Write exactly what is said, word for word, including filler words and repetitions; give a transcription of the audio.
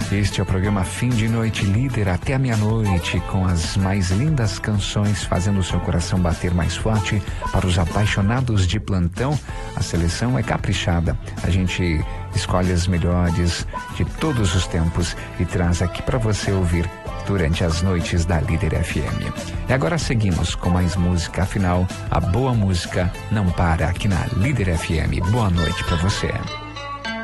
Este é o programa Fim de Noite Líder até a meia-noite, com as mais lindas canções fazendo o seu coração bater mais forte. Para os apaixonados de plantão, a seleção é caprichada. A gente escolhe as melhores de todos os tempos e traz aqui para você ouvir durante as noites da Líder F M. E agora seguimos com mais música, afinal, a boa música não para aqui na Líder F M. Boa noite para você.